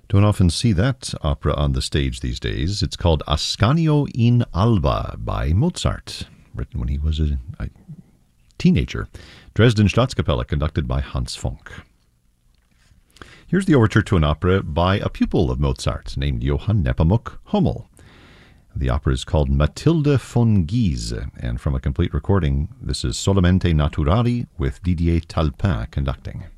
Don't often see that opera on the stage these days. It's called Ascanio in Alba by Mozart, written when he was a teenager. Dresden Staatskapelle, conducted by Hans Funk. Here's the overture to an opera by a pupil of Mozart named Johann Nepomuk Hummel. The opera is called Mathilde von Guise, and from a complete recording, this is Solamente Naturali with Didier Talpin conducting.